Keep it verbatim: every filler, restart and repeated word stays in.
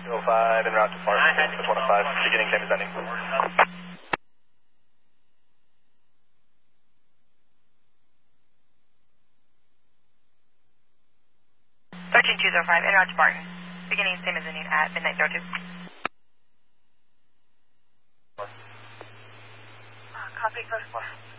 two oh five en route to Park, one oh five, beginning, same as ending. thirteen two oh five, en route to Park, beginning, same as ending at midnight zero two. Uh, copy, first floor.